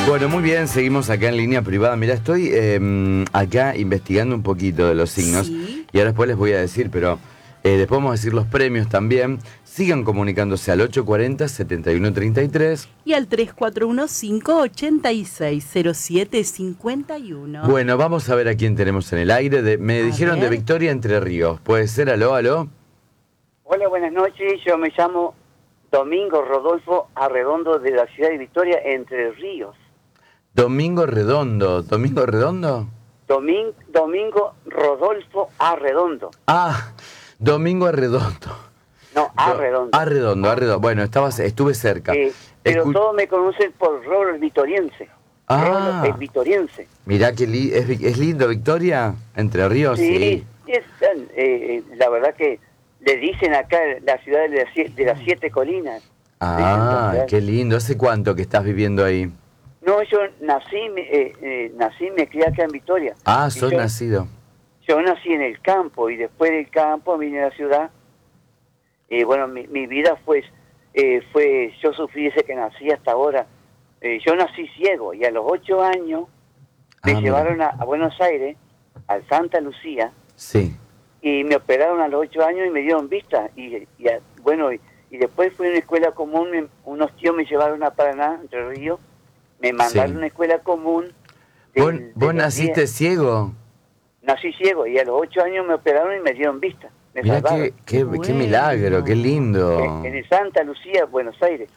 Bueno, muy bien, seguimos acá en línea privada. Mira, estoy acá investigando un poquito de los signos. Sí. Y ahora después les voy a decir, pero después vamos a decir los premios también. Sigan comunicándose al 840-7133. Y al 3415-860751. Bueno, vamos a ver a quién tenemos en el aire. Me dijeron de Victoria Entre Ríos. ¿Puede ser? ¿Aló, aló? Hola, buenas noches. Yo me llamo Domingo Rodolfo Arredondo de la ciudad de Victoria, Entre Ríos. Domingo Redondo. ¿Domingo Redondo? Domingo Rodolfo Arredondo. Ah, Domingo Arredondo. No, Arredondo. Arredondo. Bueno, estuve cerca. Pero todos me conocen por Rolo el Vitoriense. Ah. Rolo el Vitoriense. Mirá que es lindo, Victoria, Entre Ríos. Sí. La verdad que le dicen acá la ciudad de las siete colinas. Ah, qué lindo. ¿Hace cuánto que estás viviendo ahí? No, yo nací, me crié acá en Victoria. Ah, sos nacido. Yo nací en el campo y después del campo vine a la ciudad. Bueno, mi vida fue, yo sufrí desde que nací hasta ahora. Yo nací ciego y a los 8 años me llevaron a Buenos Aires, al Santa Lucía. Sí. Y me operaron a los 8 años y me dieron vista. Y después fui a una escuela común, unos tíos me llevaron a Paraná, Entre Ríos. Me mandaron a una escuela común. ¿Vos naciste ciego? Nací ciego y a los 8 años me operaron y me dieron vista. Me Mirá salvaron. qué milagro, qué lindo. En el Santa Lucía, Buenos Aires.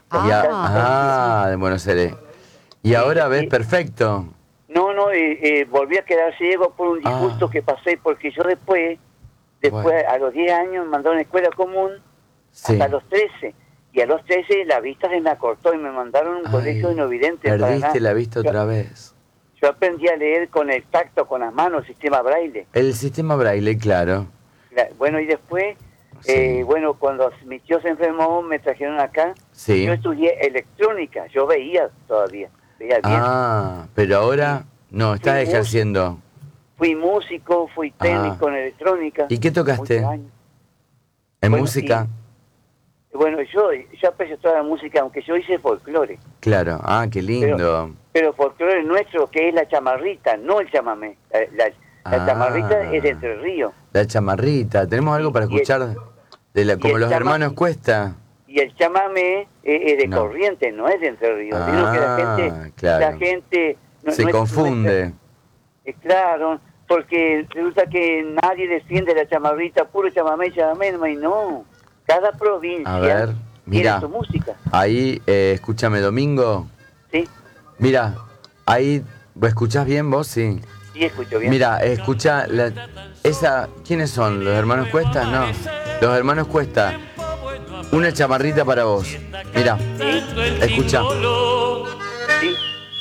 De Buenos Aires. ¿Y ahora ves perfecto? No, volví a quedar ciego por un disgusto que pasé, porque yo después a los 10 años me mandaron a una escuela común hasta los 13. Y a los 13 la vista se me acortó y me mandaron a un colegio de no videntes. Perdiste la vista otra vez. Yo aprendí a leer con el tacto, con las manos, el sistema Braille. El sistema Braille, claro. Bueno, y después, cuando mi tío se enfermó, me trajeron acá. Sí. Yo estudié electrónica, yo veía todavía, veía bien. Ah, pero ahora no, estás ejerciendo. Fui músico, fui técnico en electrónica. ¿Y qué tocaste? ¿En música? Bueno, yo aprecio toda la música, aunque yo hice folclore. Claro, qué lindo. Pero folclore nuestro, que es la chamarrita, no el chamamé. La chamarrita es de Entre Ríos. La chamarrita, ¿tenemos algo para escuchar como los hermanos Cuesta? Y el chamamé es de Corrientes, no es de Entre Ríos. Digo que la gente se confunde. Claro, porque resulta que nadie defiende la chamarrita, puro chamamé, y no. Cada provincia tiene su música. Ahí, escúchame, Domingo. Sí. Mira, ahí, ¿escuchás bien vos? Sí. Sí, escucho bien. Mira, escucha, ¿quiénes son? ¿Los hermanos Cuesta? No, los hermanos Cuesta. Una chamarrita para vos. Mira, escucha. Sí.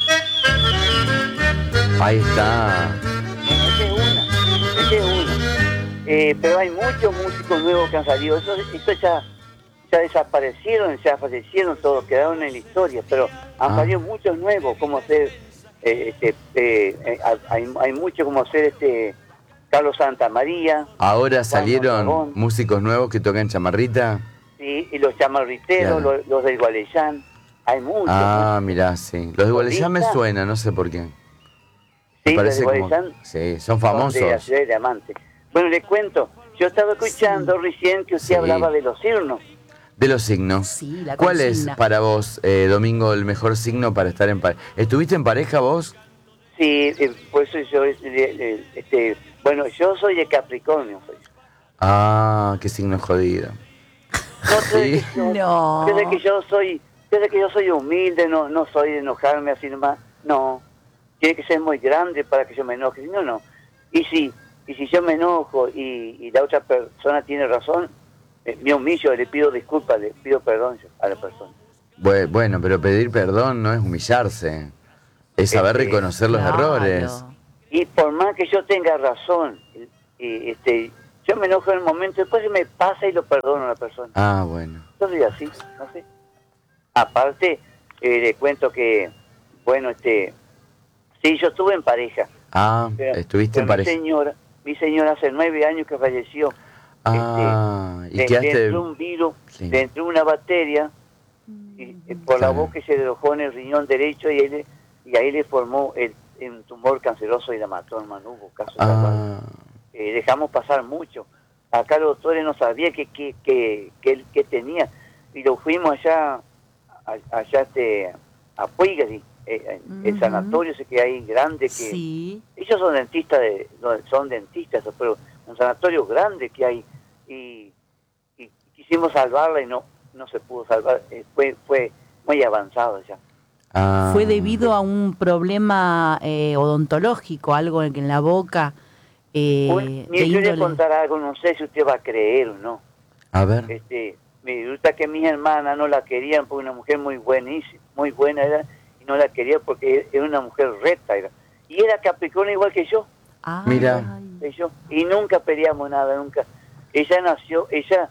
Ahí está. Bueno, esa es una. Pero hay muchos músicos nuevos que han salido. Eso ya desaparecieron, ya fallecieron todos, quedaron en la historia. Pero han salido muchos nuevos, como ser, hay muchos como ser Carlos Santamaría. Ahora salieron músicos nuevos que tocan chamarrita. Sí, y los chamarriteros, los de Gualeyán. Hay muchos. Mirá, sí. Los de Gualeyán me suena, no sé por qué. Sí, los de Gualeyán. Sí, son famosos. Son de la ciudad de Diamante. Bueno, les cuento, yo estaba escuchando recién que usted hablaba de los signos. De los signos. Sí, la ¿Cuál es para vos, Domingo, el mejor signo para estar en pareja? ¿Estuviste en pareja vos? Sí, por eso yo, bueno, yo soy de Capricornio. Qué signo jodido. No. Desde que yo soy humilde, no soy de enojarme así nomás. No, tiene que ser muy grande para que yo me enoje. No. Y si yo me enojo y la otra persona tiene razón, me humillo, le pido disculpas, le pido perdón a la persona. Bueno, pero pedir perdón no es humillarse, es saber reconocer los errores. Y por más que yo tenga razón, yo me enojo en el momento, después se me pasa y lo perdono a la persona. Bueno. Yo soy así, no sé. Aparte, le cuento que, bueno, sí, yo estuve en pareja. ¿Estuviste en pareja? Mi señora hace 9 años que falleció. ¿Y qué hace? Le entró un virus, le entró una bacteria, y por la boca se le alojó en el riñón derecho y él y ahí le formó un tumor canceroso y la mató, hermano. Hubo casos salvados. Dejamos pasar mucho. Acá los doctores no sabían que tenía, y lo fuimos allá a Puigari, el sanatorio ese que hay grande, que Sí. ellos son dentistas, pero un sanatorio grande que hay, y quisimos salvarla y no se pudo salvar. Fue muy avanzado ya. ¿Fue debido a un problema odontológico, algo en la boca? Mire, yo le voy a contar algo, no sé si usted va a creer o no. A ver. Me gusta que mis hermanas no la querían porque una mujer muy buenísima, muy buena era, y no la quería porque era una mujer recta, era. Y era Capricornio igual que yo. Mira. Y nunca peleamos nada, nunca. Ella nació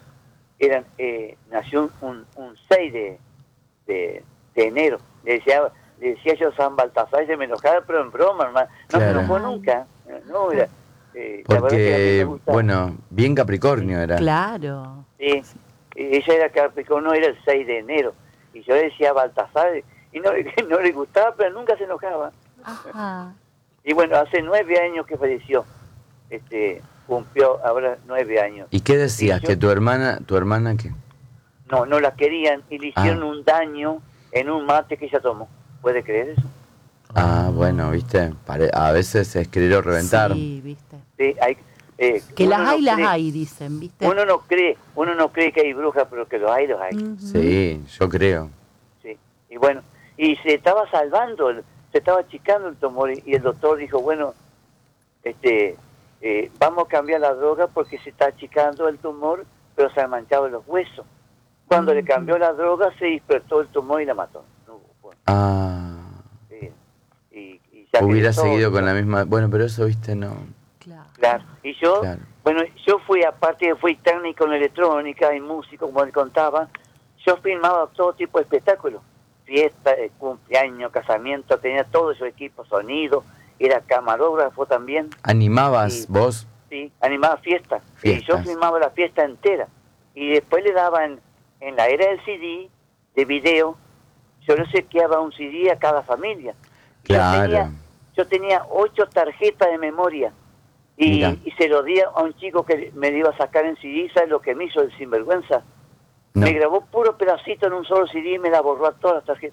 un 6 de enero. Le decía yo San Baltasar, y se me enojaba, pero en broma, hermano. No se enojó nunca. No, era, la verdad que a mí me gusta. Bueno, bien Capricornio era. Claro. Sí, ella era Capricornio, era el 6 de enero. Y yo le decía Baltasar, y no le gustaba, pero nunca se enojaba. Ajá. Y bueno, hace 9 años que falleció. Cumplió ahora 9 años. ¿Y qué decías? Y yo, ¿Que tu hermana qué? No la querían y le hicieron un daño en un mate que ella tomó. ¿Puede creer eso? Bueno, viste, a veces es querer o reventar. Sí, viste. Sí, que las hay, dicen, viste. Uno no cree que hay brujas, pero que los hay. Sí, yo creo. Sí, y bueno, y se estaba salvando, se estaba achicando el tumor, y el doctor dijo, bueno, vamos a cambiar la droga porque se está achicando el tumor, pero se han manchado los huesos. Cuando le cambió la droga, se despertó el tumor y la mató. Y ya hubiera seguido con la misma... Bueno, pero eso, viste, no... Claro. Y yo, bueno, aparte fui técnico en electrónica y músico, como le contaba, yo filmaba todo tipo de espectáculos. Fiesta, cumpleaños, casamiento, tenía todo su equipo, sonido, era camarógrafo también. ¿Animabas vos? Sí, animaba fiestas. Y yo filmaba la fiesta entera. Y después le daban, en la era del CD, de video, yo le obsequiaba un CD a cada familia. Claro. Yo tenía 8 tarjetas de memoria. Y se lo di a un chico que me iba a sacar en CD. ¿Sabes lo que me hizo el sinvergüenza? No. Me grabó puro pedacito en un solo CD y me la borró a todas las tarjetas.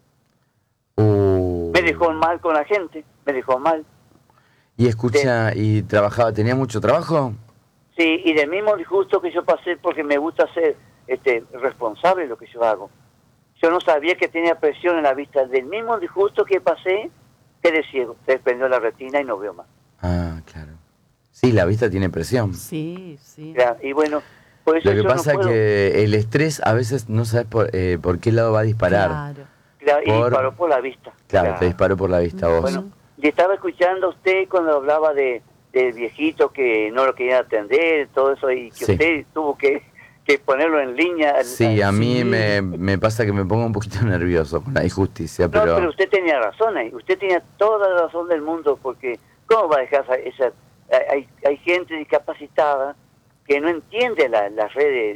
Me dejó mal con la gente, me dejó mal. Y escucha, ¿y trabajaba, tenía mucho trabajo? Sí, y del mismo disgusto que yo pasé, porque me gusta ser responsable de lo que yo hago. Yo no sabía que tenía presión en la vista. Del mismo disgusto que pasé, quedé ciego. Se desprendió la retina y no veo más. Claro. Sí, la vista tiene presión. Sí. Claro, y bueno, por eso lo que pasa es que el estrés a veces no sabes por qué lado va a disparar. Claro, y disparó por la vista. Claro, te disparó por la vista vos. Bueno, y estaba escuchando a usted cuando hablaba del viejito que no lo querían atender, todo eso, y que usted tuvo que ponerlo en línea. Sí, a mí me pasa que me pongo un poquito nervioso con la injusticia, pero... No, pero usted tenía razón ahí, usted tenía toda la razón del mundo, porque ¿cómo va a dejar esa... Hay gente discapacitada que no entiende las redes.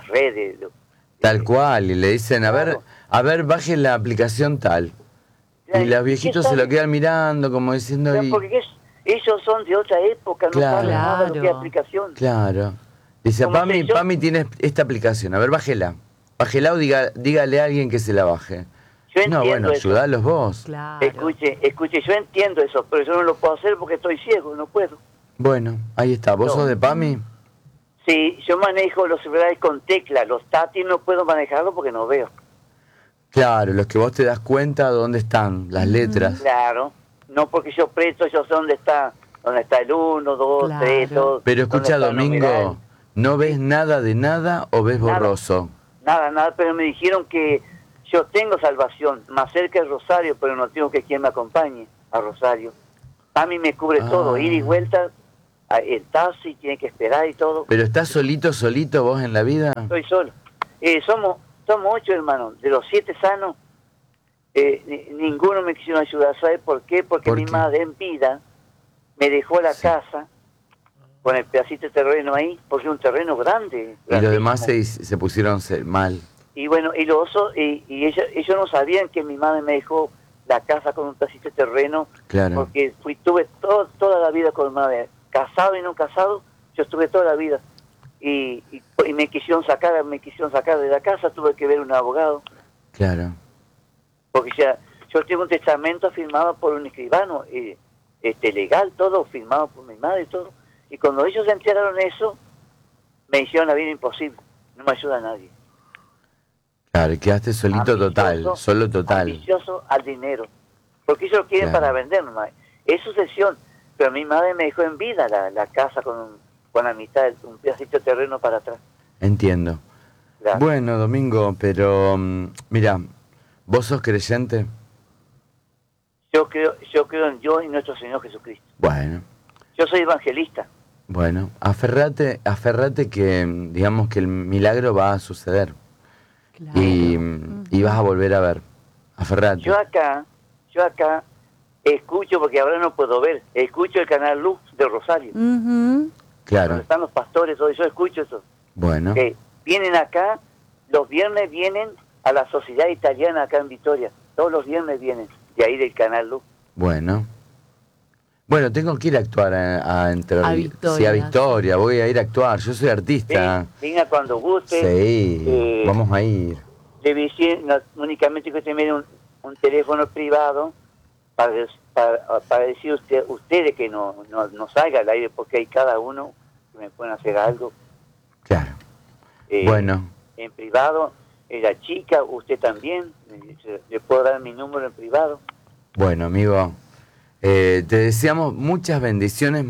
Tal cual, y le dicen, a ver, baje la aplicación tal. Y los viejitos se lo quedan mirando como diciendo... Porque ellos son de otra época, no saben nada de qué aplicación. Claro. Dice, Pami tiene esta aplicación, a ver, bájela o dígale a alguien que se la baje. No, bueno, ayudalos vos. Claro. Escuche, yo entiendo eso, pero yo no lo puedo hacer porque estoy ciego, no puedo. Bueno, ahí está. ¿Vos sos de Pami? Sí, yo manejo los celulares con tecla, los táctiles no puedo manejarlos porque no veo. Claro, los que vos te das cuenta de dónde están las letras. Claro, no porque yo presto, yo sé dónde está el 1, 2, 3, todo. Pero escucha, Domingo, ¿no ves nada de nada o ves borroso? Nada, pero me dijeron que yo tengo salvación, más cerca de Rosario, pero no tengo que quien me acompañe a Rosario. A mí me cubre todo, ir y vuelta, el taxi tiene que esperar y todo. ¿Pero estás solito vos en la vida? Estoy solo. Somos 8 hermanos, de los 7 sanos, ninguno me quisieron ayudar. ¿Sabes por qué? Porque mi madre en vida me dejó la casa con el pedacito de terreno ahí, porque es un terreno grande. Y los demás se pusieron mal. Y bueno, y ellos no sabían que mi madre me dejó la casa con un pedacito de terreno, Claro. porque tuve toda la vida con madre, casado y no casado, yo estuve toda la vida. Y me quisieron sacar de la casa, tuve que ver un abogado, Claro. porque ya yo tengo un testamento firmado por un escribano, legal, todo firmado por mi madre y todo. Y cuando ellos se enteraron eso, me hicieron la vida imposible, no me ayuda a nadie. Claro, quedaste solito total, Ambicioso, solo total. Ambicioso al dinero, porque ellos lo quieren Claro. para vender nomás. Es sucesión, pero mi madre me dejó en vida la casa con la mitad, un pedacito de terreno para atrás. Entiendo. Claro. Bueno, Domingo, pero mira, ¿vos sos creyente? Yo creo en Dios y nuestro Señor Jesucristo. Bueno, Yo soy evangelista. bueno, aferrate que, digamos que el milagro va a suceder Claro. y vas a volver a ver. Aferrate. Yo acá escucho, porque ahora no puedo ver, escucho el canal Luz de Rosario, Ujú. Claro, donde están los pastores, todo, yo escucho eso. bueno, Que vienen acá, los viernes vienen a la Sociedad Italiana acá en Vitoria, todos los viernes vienen, de ahí del canal Luz. bueno. Bueno, tengo que ir a actuar a Entre A Ríos. Victoria, Sí, a Victoria, voy a ir a actuar. Yo soy artista. Venga cuando guste. Sí, vamos a ir. Le visité, únicamente que usted me dé un teléfono privado para decir ustedes que no salga al aire, porque hay cada uno que me pueden hacer algo. Claro. Eh, Bueno, En privado, la chica, usted también, le puedo dar mi número en privado. bueno, amigo. Te deseamos muchas bendiciones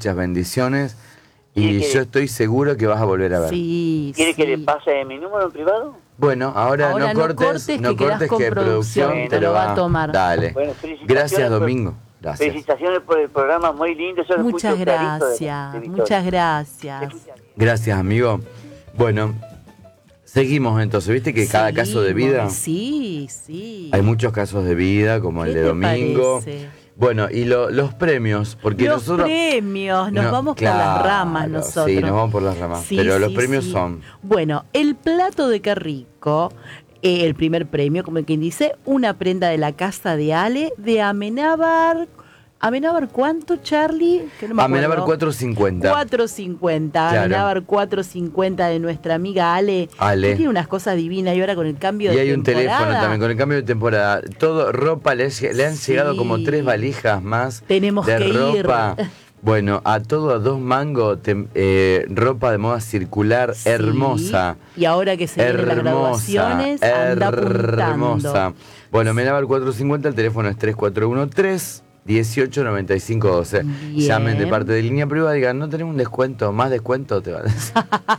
y ¿Quiere que- yo estoy seguro que vas a volver a ver. Sí, ¿Quiere sí. que le pase mi número en privado? Bueno, ahora no cortes, que quedás con que producción, producción te lo va a tomar. Dale. Bueno, felicitaciones Gracias, por- Domingo. Gracias. Felicitaciones por el programa, muy lindo. Yo lo Muchas escucho clarito de gracias, Victoria. muchas gracias. Gracias, amigo. Bueno, seguimos entonces. ¿Viste que cada caso de vida? Sí, sí. Hay muchos casos de vida, como el ¿Qué de te Domingo. parece? Bueno, y los premios, porque Los nosotros... premios, nos No, vamos por claro, las ramas nosotros. Sí, nos vamos por las ramas. Sí, pero los sí, premios sí. son... Bueno, el plato de Qué Rico, el primer premio, como quien dice, una prenda de la casa de Ale de Amenábar. ¿Amenábar cuánto, Charlie? Que no me Amenábar acuerdo. 450. 450, Claro. Amenábar 450 de nuestra amiga Ale. Ale. Que tiene unas cosas divinas y ahora con el cambio Y de hay un temporada, teléfono también con el cambio de temporada. Todo ropa, le han Sí. llegado como 3 valijas más Tenemos de que ir. ropa. Bueno, a todo a 2 mangos, ropa de moda circular, Sí. hermosa. Y ahora que se vienen las graduaciones, anda apuntando. hermosa. Bueno, Amenábar 450, el teléfono es 3413 189512. Bien. Llamen de parte de línea privada y digan, no tenemos un descuento, más descuento te va a decir.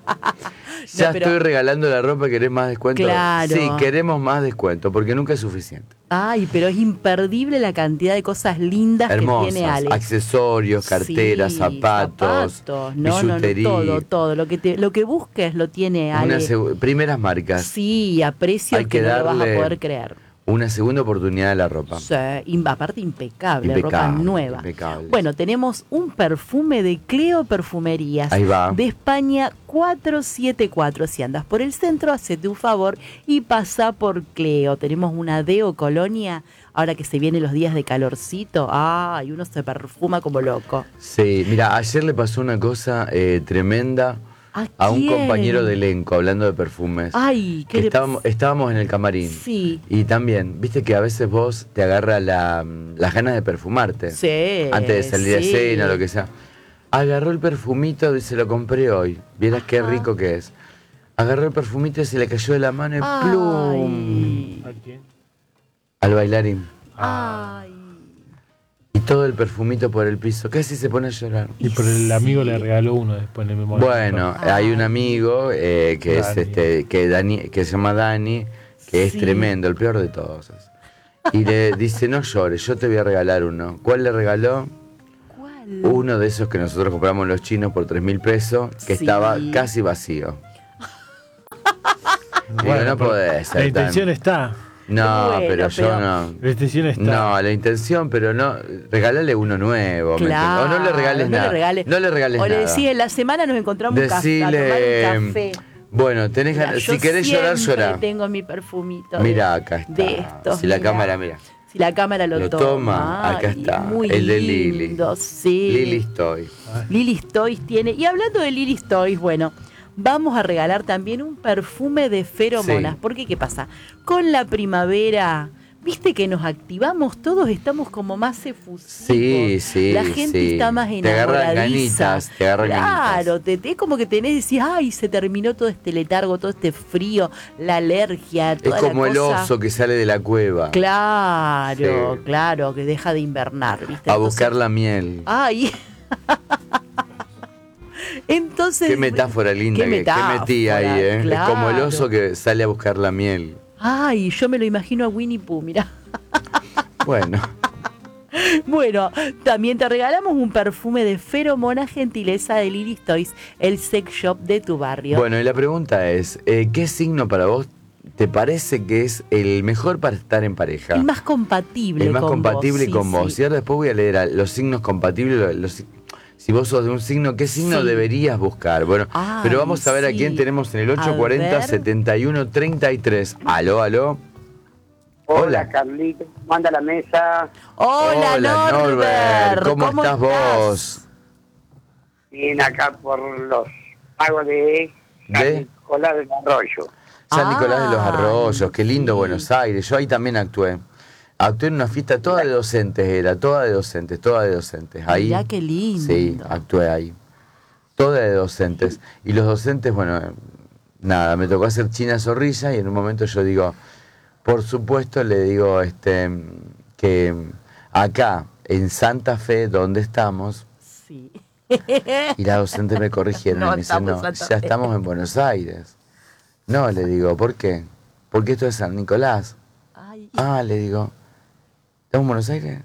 Ya pero- estoy regalando la ropa, ¿querés más descuento? Claro. Sí, queremos más descuento, porque nunca es suficiente. Ay, pero es imperdible la cantidad de cosas lindas que Hermosas, tiene Ale. accesorios, carteras, Sí, zapatos, No, bisutería. todo. Lo que busques lo tiene Ale. Primeras marcas. Sí, a precios Hay que que no lo vas a darle poder creer. Una segunda oportunidad a la ropa. Sí, aparte impecable, ropa Impecable, nueva. impecable. Bueno, tenemos un perfume de Cleo Perfumerías. Ahí va. De España 474. Si andas por el centro, hacete un favor y pasa por Cleo. Tenemos una Deo Colonia, ahora que se vienen los días de calorcito. Ay, uno se perfuma como loco. Sí, mira, ayer le pasó una cosa tremenda a un quién? compañero de elenco, hablando de perfumes. Ay, que qué estábamos en el camarín. Sí. Y también, viste que a veces vos te agarra las ganas de perfumarte. Sí, Antes de salir a sí. cena o lo que sea. Agarró el perfumito y se lo compré hoy. Vieras qué Ajá. rico que es. Agarró el perfumito y se le cayó de la mano y ¡plum! Ay, ¿A quién? Al bailarín. ay. Y todo el perfumito por el piso. Casi se pone a llorar. Y por el amigo Sí. le regaló uno después en el memoria. Bueno, Ay. hay un amigo que es Dani. que se llama Dani, que es Sí. tremendo, el peor de todos. Y le dice, no llores, yo te voy a regalar uno. ¿Cuál le regaló? ¿Cuál? Uno de esos que nosotros compramos los chinos por 3.000 pesos, que Sí. estaba casi vacío. Digo, no pero podés ser la intención tan- está. No, Bueno, pero yo pero- no. La intención está. No, la intención, pero no, regálale uno nuevo. ¿me Claro, entendés? O no le regales nada. No le regales o nada. le decís, en la semana nos encontramos a tomar un café. Bueno, tenés Mira, ganas, yo si querés llorar, siempre llora. tengo mi perfumito. Mira, acá está. De estos, si la mira. cámara, mira. Si la cámara lo toma. Acá Ay, está. muy El de lindo, Lili. sí. Lily's Toy. Lily's Toys tiene. Y hablando de Lily's Toys, bueno, vamos a regalar también un perfume de feromonas. Sí. Porque, ¿qué pasa? Con la primavera, viste que nos activamos, todos estamos como más efusivos. Sí, La gente sí. está más Te agarran enamoradiza. ganitas, te agarran Claro, ganitas. es como que tenés, decís, ay, se terminó todo este letargo, todo este frío, la alergia, Es toda como la el cosa. oso que sale de la cueva Claro, Sí. claro, que deja de invernar, ¿viste? a Entonces- buscar la miel. Ay. Entonces. Qué metáfora linda qué que metáfora, metí ahí, ¿eh? Es como el claro. oso que sale a buscar la miel. Ay, yo me lo imagino a Winnie Pooh, mirá. Bueno, Bueno, también te regalamos un perfume de feromona gentileza de Lily's Toys, el sex shop de tu barrio. bueno, y la pregunta es, ¿qué signo para vos te parece que es el mejor para estar en pareja? El más compatible El más con compatible vos. con sí, vos. sí. Y ahora después voy a leer los signos compatibles. Si vos sos de un signo, ¿qué signo Sí. deberías buscar? Bueno, Ay, pero vamos a ver a sí. quién tenemos en el A 840-71-33. Aló, aló. Hola, Hola. Carlito, manda la mesa. Hola, Norbert. ¿Cómo estás vos? Bien acá por los pagos de San ¿De? Nicolás del Arroyo. San Nicolás de los Ay, Arroyos, qué lindo sí. Buenos Aires. Yo ahí también actué. Actué en una fiesta toda de docentes, toda de docentes. Ahí, Mirá qué lindo. Sí, actué ahí. Toda de docentes. Y los docentes, bueno, nada, me tocó hacer China Zorrilla y en un momento yo digo, por supuesto le digo que acá, en Santa Fe, donde estamos, Sí. y la docente me corrigieron No y me dice, estamos en no, Santa ya Fe". estamos en Buenos Aires. No, le digo, ¿por qué? Porque esto es San Nicolás. Ay, Ah, le digo, ¿estamos en Buenos Aires?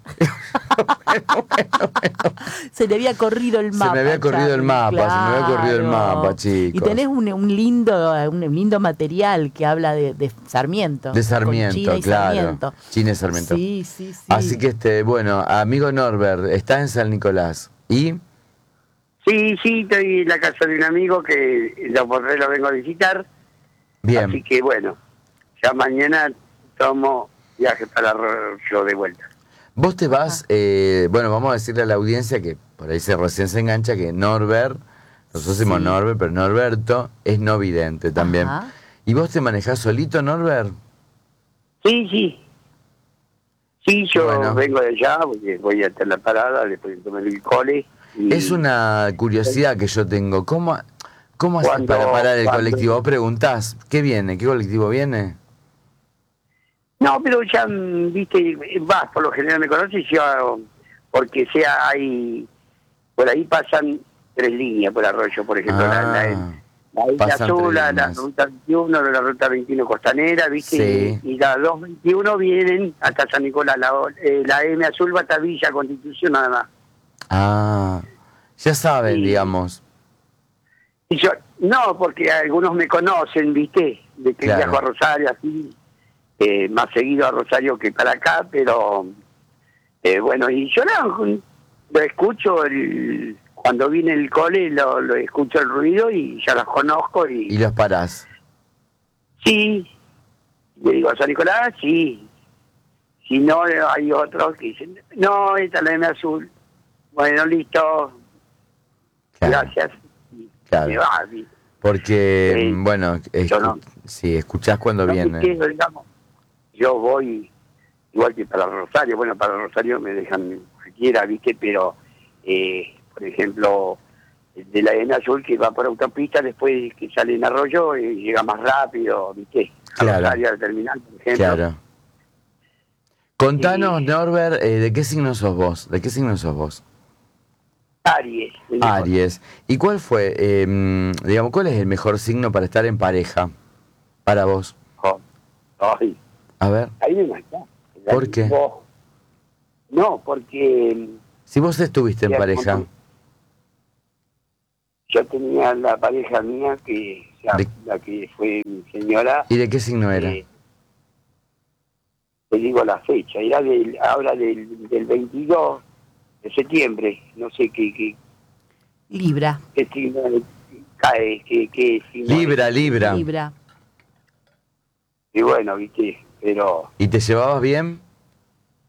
se le había corrido el mapa. me había corrido el mapa, se me había corrido el mapa, chicos. Y tenés un lindo material que habla de Sarmiento. De con Sarmiento, China y claro. Sarmiento. China y Sarmiento. Sí, sí, sí. Así que, bueno, amigo Norbert, está en San Nicolás. ¿Y? Sí, estoy en la casa de un amigo que lo vengo a visitar. Bien. Así que bueno, ya mañana tomo viaje para Arroyo de vuelta. Vos te vas, bueno, vamos a decirle a la audiencia que por ahí recién se engancha que Norbert, nosotros decimos Sí. Norbert, pero Norberto es no vidente también. Ajá. ¿Y vos te manejás solito, Norbert? Sí, yo Bueno. vengo de allá, porque voy a hacer la parada, después de tomar el cole. y- Es una curiosidad que yo tengo. ¿Cómo haces Cuando- para parar el cuando- colectivo? ¿Vos preguntás qué viene? ¿Qué colectivo viene? No, pero ya, viste, vas, por lo general me conoces, yo, porque por ahí pasan 3 líneas por Arroyo, por ejemplo, la isla pasan Azul, 3 la líneas. ruta 21, la ruta 21 Costanera, viste, Sí. y la 221 vienen hasta San Nicolás, la M Azul va hasta Villa Constitución nada más. Ya saben, Sí. digamos. Y yo, no, porque algunos me conocen, viste, de que Claro. viajo a Rosario, así, más seguido a Rosario que para acá, pero bueno, y yo lo escucho, cuando viene el cole, lo escucho el ruido y ya los conozco Y los parás. sí, le digo a San Nicolás, sí, si no hay otros que dicen, no, esta es la M Azul, bueno, listo, Claro, gracias, claro. y va, ¿viste? Porque, Sí. bueno, Yo no. sí, escuchás cuando No me viene. quedo, digamos. Yo voy igual que para Rosario, bueno, para Rosario me dejan cualquiera, ¿viste? Pero, por ejemplo, de la N Azul que va por autopista, después que sale en Arroyo, llega más rápido, ¿viste? A Claro. Rosario, al terminal, por ejemplo. Claro. Contanos, Sí. Norbert, ¿de qué signo sos vos? ¿De qué signo sos vos? Aries. Aries. ¿Y cuál fue, digamos, cuál es el mejor signo para estar en pareja para vos? Ay, A ver, ahí me mató. ¿Por qué? No, porque si vos estuviste en Ya, pareja, como- yo tenía la pareja mía, que la que fue mi señora, ¿y de qué signo era? te digo la fecha, era ahora del 22 de septiembre, no sé qué Libra. signo cae, qué signo Libra, Libra. Libra. es. Y bueno, viste, pero ¿Y te llevabas bien?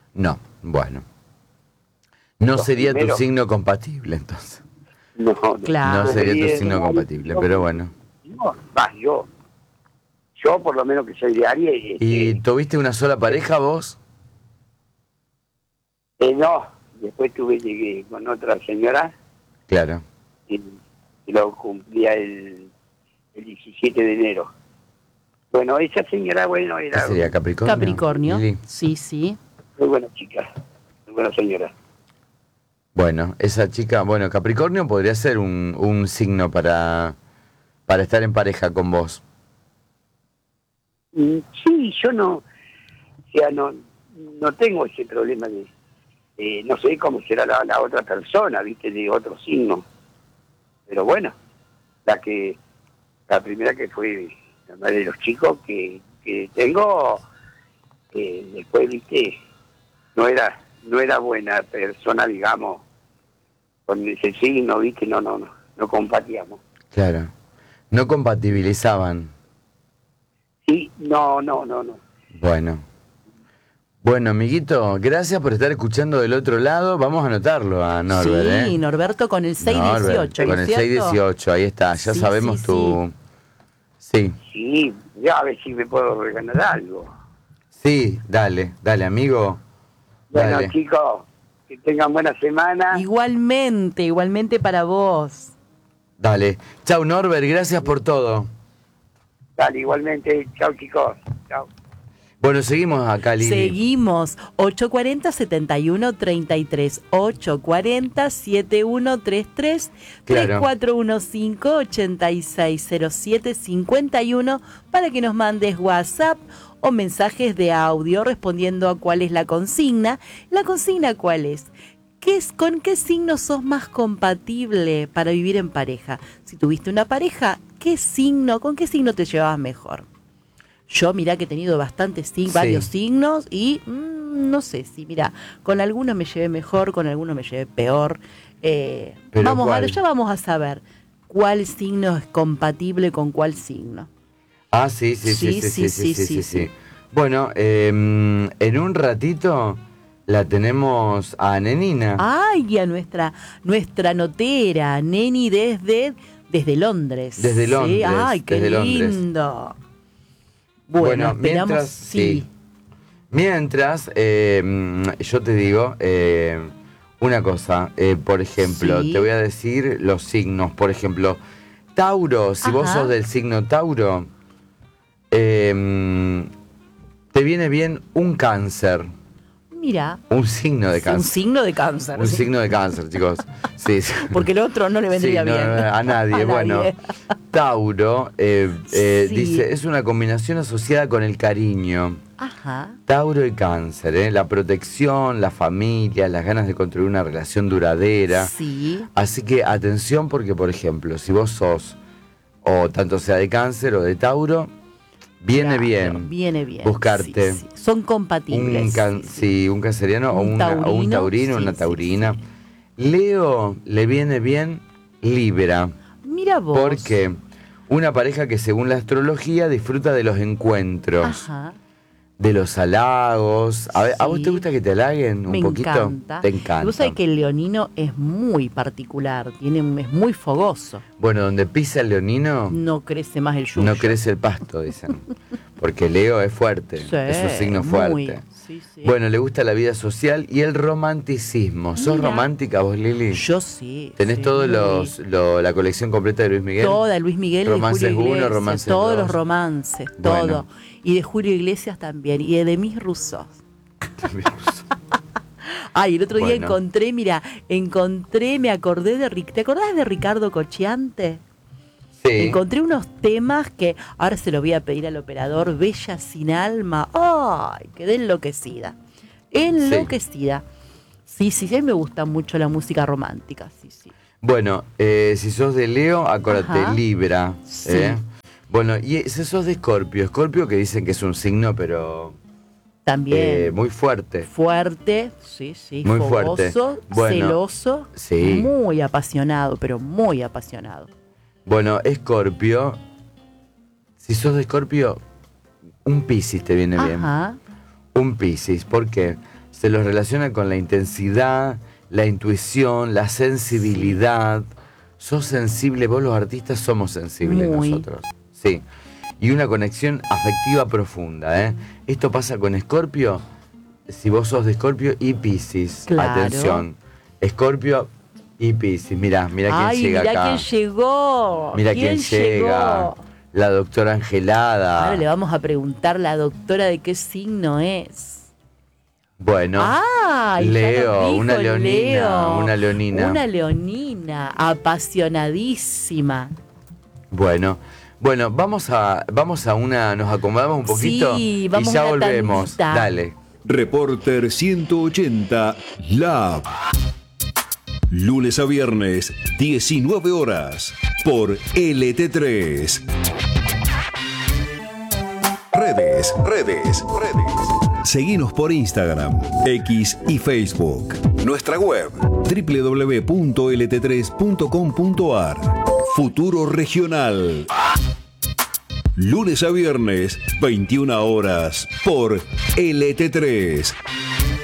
No, bueno. No Los sería primeros. tu signo compatible, entonces. No, Claro. No sería tu Aries, signo compatible, pero bueno. No, yo por lo menos que soy de Aries. ¿Y tuviste una sola pareja vos? No, después llegué con otra señora Claro. y lo cumplía el 17 de enero. Bueno, esa señora, bueno, ¿Qué era sería Capricornio? Capricornio. Lili. Sí, sí. muy buena chica, muy buena señora. Bueno, esa chica, bueno, Capricornio podría ser un signo para estar en pareja con vos. Sí, yo no tengo ese problema de, no sé cómo será la otra persona, viste, de otro signo. Pero bueno, la primera que fue la madre de los chicos que tengo, después, viste, no era buena persona, digamos, con ese signo, viste, no compartíamos. Claro. No compatibilizaban. Sí, no. Bueno. Bueno, amiguito, gracias por estar escuchando del otro lado. Vamos a anotarlo a Norbert, Sí, Norberto con el 618, Norbert, ¿no con es el cierto? 618, ahí está, ya Sí, sabemos sí, tu... Sí, Sí, ya a ver si me puedo regalar algo. sí, dale, amigo. Bueno, Dale. chicos, que tengan buena semana. Igualmente para vos. Dale. Chau, Norbert, gracias por todo. Dale, igualmente. Chao, chicos. Chao. Bueno, seguimos acá, Lili. Seguimos. 840-7133. 840-7133. Claro. 3415-860751 para que nos mandes WhatsApp o mensajes de audio respondiendo a cuál es la consigna. ¿La consigna cuál es? ¿Con qué signo sos más compatible para vivir en pareja? Si tuviste una pareja, ¿con qué signo te llevabas mejor? Yo, mirá que he tenido varios signos y no sé si, mirá, con algunos me llevé mejor, con algunos me llevé peor. ¿Pero ya cuál? vamos a saber cuál signo es compatible con cuál signo. Ah, sí. Bueno, en un ratito la tenemos a Nenina. Ay, a nuestra notera, Neni desde Londres. Desde ¿sí? Londres, Ay, qué desde Londres. lindo. Bueno, esperamos. Mientras, yo te digo una cosa, por ejemplo, Sí. te voy a decir los signos. Por ejemplo, Tauro, si vos Ajá. sos del signo Tauro, te viene bien un cáncer, Mira, un signo de un cáncer. signo de cáncer. Un sí. signo de cáncer, chicos. Sí, sí. Porque el otro no le vendría Sí, no, bien. a nadie. Bueno, Tauro Sí. dice, es una combinación asociada con el cariño. Ajá. Tauro y Cáncer, la protección, la familia, las ganas de construir una relación duradera. Sí. Así que atención porque, por ejemplo, si vos sos, o tanto sea de Cáncer o de Tauro, viene Claro, bien Viene bien. buscarte sí. Son compatibles. un canceriano o un taurino, sí, una sí, taurina. sí. Leo le viene bien Libra, Mira vos. porque una pareja que según la astrología disfruta de los encuentros. Ajá. De los halagos. A ver, ¿a vos Sí. te gusta que te halaguen un Me poquito? encanta. Te encanta. Y vos sabés que el leonino es muy particular, es muy fogoso. Bueno, donde pisa el leonino, No crece más el yuyo. no crece el pasto, dicen. Porque Leo es fuerte, Sí, es un signo muy, fuerte. sí, sí. Bueno, le gusta la vida social y el romanticismo. ¿Sos Mira. romántica vos, Lili? Yo sí. ¿Tenés sí, todos muy. la colección completa de Luis Miguel? Toda Luis Miguel y Romances de Julio 1, Iglesias. romances Todos 2. los romances, Bueno. todo. Y de Julio Iglesias también. Y de Demis Rousseau. Ay, el otro día Bueno. me acordé ¿te acordás de Ricardo Cocciante? Sí. Encontré unos temas que ahora se los voy a pedir al operador, Bella sin alma. ¡Ay! Quedé enloquecida. Enloquecida. Sí, a mí me gusta mucho la música romántica, sí. Bueno, si sos de Leo, acordate, Ajá. Libra. Sí. Bueno, y si sos de Escorpio que dicen que es un signo, pero También muy fuerte. fuerte, sí, Muy fogoso, fuerte. Bueno, celoso, sí. muy apasionado, pero muy apasionado. Bueno, Escorpio, si sos de Escorpio, un Piscis te viene bien. Ajá. Un Piscis, ¿por qué? se los relaciona con la intensidad, la intuición, la sensibilidad. Sos sensible, vos los artistas somos sensibles nosotros. Sí. Y una conexión afectiva profunda, ¿eh? Esto pasa con Escorpio, si vos sos de Escorpio y Piscis. Claro. Atención. Escorpio y Piscis. Mirá quién llega mirá acá. quién llegó. Mira quién llega. La doctora Angelada. Ahora le vamos a preguntar a la doctora de qué signo es. Bueno, Ay, ya Leo, nos dijo una leonina, Leo. una leonina. Una leonina, apasionadísima. Bueno, vamos a una, nos acomodamos un poquito Sí, y vamos ya a una volvemos. tandita. Dale. Reporter 180 Lab. Lunes a viernes, 19 horas, por LT3. Redes. Seguinos por Instagram, X y Facebook. Nuestra web, www.lt3.com.ar. Futuro Regional. Lunes a viernes, 21 horas, por LT3.